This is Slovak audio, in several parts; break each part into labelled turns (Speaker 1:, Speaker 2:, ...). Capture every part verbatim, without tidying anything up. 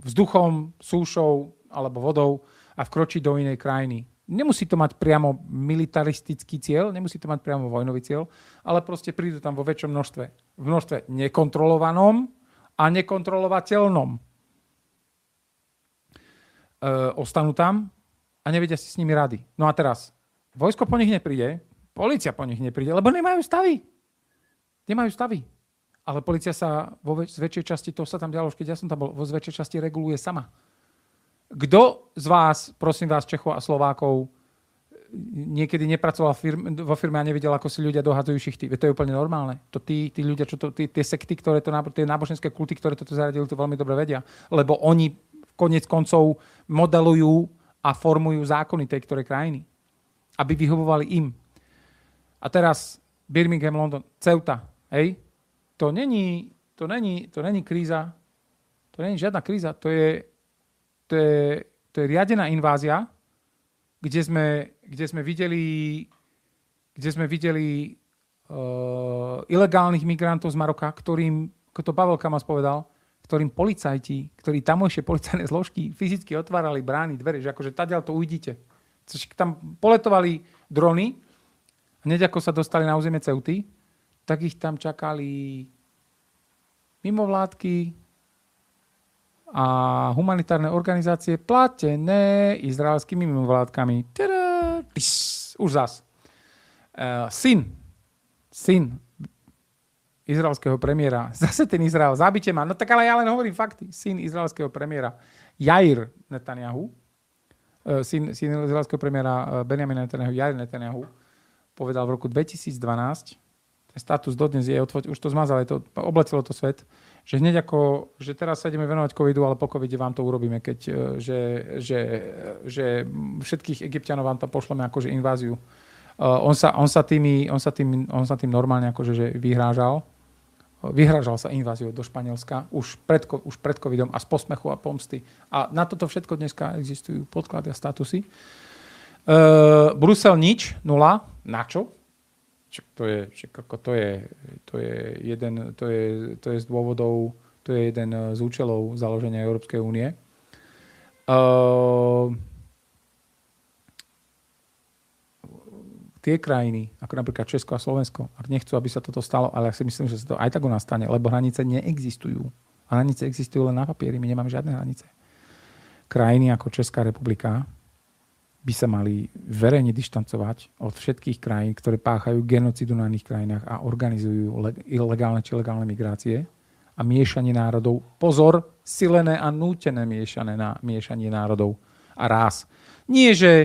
Speaker 1: vzduchom, súšou alebo vodou a vkročiť do inej krajiny. Nemusí to mať priamo militaristický cieľ, nemusí to mať priamo vojnový cieľ, ale proste prídu tam vo väčšom množstve. V množstve nekontrolovanom a nekontrolovateľnom. E, ostanú tam a nevedia si s nimi rady. No a teraz, vojsko po nich nepríde, polícia po nich nepríde, lebo nemajú stavy. Nemajú stavy. Ale polícia sa vo väč- z väčšej časti, to sa tam dialo, keď ja som tam bol, vo z väčšej časti reguluje sama. Kto z vás, prosím vás, Čechov a Slovákov, niekedy nepracoval firme, vo firme a nevidel, ako si ľudia dohadzujú šichty? To je úplne normálne. To tí, tí ľudia, čo to, tí, tie sekty, ktoré to, tie náboženské kulty, ktoré toto zaradili, to veľmi dobre vedia. Lebo oni koniec koncov modelujú a formujú zákony tej ktorej krajiny. Aby vyhovovali im. A teraz Birmingham, London, Ceuta, hej? To není, to není, to není kríza, to není žiadna kríza, to je, to je, to je riadená invázia, kde sme, kde sme videli, kde sme videli uh, ilegálnych migrantov z Maroka, ktorým, ako to Pavel Kamas povedal, ktorým policajti, ktorí tamojšie policajné zložky fyzicky otvárali brány, dvere, že akože tadiaľ to uvidíte. Tam poletovali drony, hneď ako sa dostali na územie Ceuty, tak ich tam čakali mimovládky a humanitárne organizácie platené izraelskými mimovládkami. Tada, tis, už zas. Uh, syn, syn izraelského premiéra, zase ten Izrael, zabite ma, no tak ale ja len hovorím fakty. Syn izraelského premiéra Jair Netanyahu, uh, syn, syn izraelského premiéra Benjamina Netanyahu, Jair Netanyahu, povedal v roku dvetisícdvanásť, status dodnes je, už to zmazali, to, obletelo to svet, že hneď ako, že teraz sa ideme venovať covidu, ale po covide vám to urobíme, keď, že, že, že všetkých Egypťanov vám tam pošleme akože inváziu. Uh, on, sa, on, sa tými, on, sa tým, on sa tým normálne akože že vyhrážal. Vyhrážal sa inváziou do Španielska už pred, už pred covidom a z posmechu a pomsty. A na toto všetko dneska existujú podklady a statusy. Uh, Brusel nič, nula. Na čo? To je, to je, to je jeden, to je, to je z dôvodov, to je jeden z účelov založenia Európskej únie. Uh, tie krajiny, ako napríklad Česko a Slovensko, ak nechcú, aby sa toto stalo, ale ja si myslím, že sa to aj tak u nás stane, lebo hranice neexistujú. Hranice existujú len na papieri, my nemáme žiadne hranice. Krajiny ako Česká republika by sa mali verejne dištancovať od všetkých krajín, ktoré páchajú genocidu na iných krajinách a organizujú ilegálne či legálne migrácie a miešanie národov. Pozor, silené a nútené miešané na miešanie národov a rás. Nie, že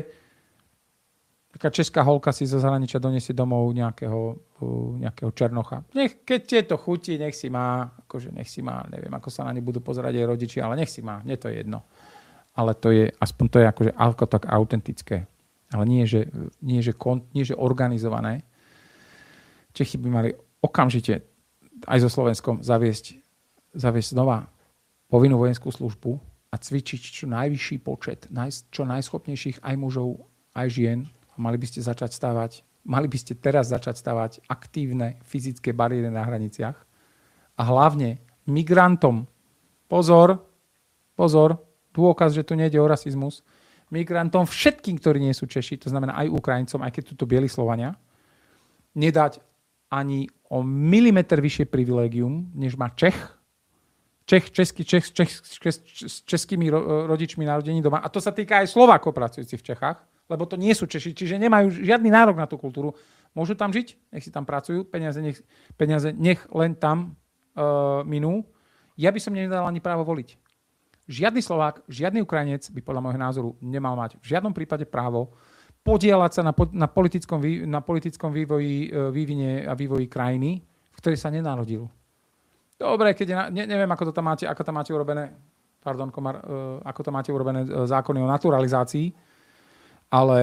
Speaker 1: taká česká holka si zo zahraničia donesie domov nejakého, nejakého černocha. Nech, keď tieto chutí, nech si má, akože nech si má, neviem, ako sa na ne budú pozerať aj rodiči, ale nech si má, mne to je jedno. Ale to je, aspoň to je akože ako tak autentické. Ale nie, že, nie, že, kon, nie, že organizované. Čechy by mali okamžite aj so Slovenskom zaviesť, zaviesť znova povinnú vojenskú službu a cvičiť čo najvyšší počet, naj, čo najschopnejších aj mužov, aj žien. Mali by ste začať stavať, mali by ste teraz začať stavať aktívne fyzické bariéry na hraniciach a hlavne migrantom. Pozor, pozor, dôkaz, že tu nejde o rasizmus, migrantom všetkým, ktorí nie sú Češi, to znamená aj Ukrajincom, aj keď sú to bieli Slovania, nedať ani o milimeter vyššie privilégium, než má Čech. Čech, český, Čech, Čech, Čech s českými rodičmi narodení doma. A to sa týka aj Slovákov pracujúcich v Čechách, lebo to nie sú Češi, čiže nemajú žiadny nárok na tú kultúru. Môžu tam žiť, nech si tam pracujú, peniaze nech, peniaze nech len tam uh, minú. Ja by som nedal ani právo voliť. Žiadny Slovák, žiadny Ukrajinec by podľa môjho názoru nemal mať v žiadnom prípade právo podieľať sa na, na, politickom, na politickom vývoji, vývine a vývoji krajiny, v ktorej sa nenarodil. Dobre, keď je, ne, neviem, ako to tam máte, ako tam máte urobené, pardon, Komar, uh, ako to máte urobené zákony o naturalizácii, ale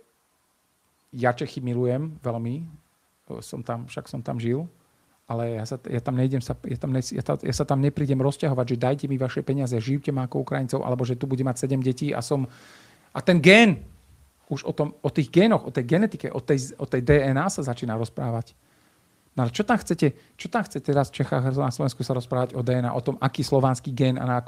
Speaker 1: ja Čechy milujem veľmi, som tam, však som tam žil, ale ja sa, ja tam nejdem, sa, ja, tam ne, ja, ta, ja sa tam neprídem rozťahovať, že dajte mi vaše peniaze, žijte ma ako Ukrajincov, alebo že tu budem mať sedem detí a som... A ten gén, už o, tom, o tých génoch, o tej genetike, o tej, o tej dé en á sa začína rozprávať. No ale čo tam chcete, čo tam chcete teraz v Čechách a na Slovensku sa rozprávať o dé en á, o tom, aký slovanský gén a na